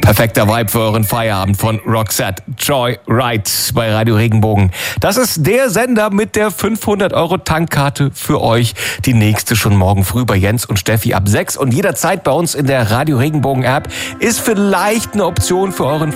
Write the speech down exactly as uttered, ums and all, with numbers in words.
Perfekter Vibe für euren Feierabend von Roxette. Joy Ride bei Radio Regenbogen. Das ist der Sender mit der fünfhundert Euro Tankkarte für euch. Die nächste schon morgen früh bei Jens und Steffi ab sechs und jederzeit bei uns in der Radio Regenbogen App ist vielleicht eine Option für euren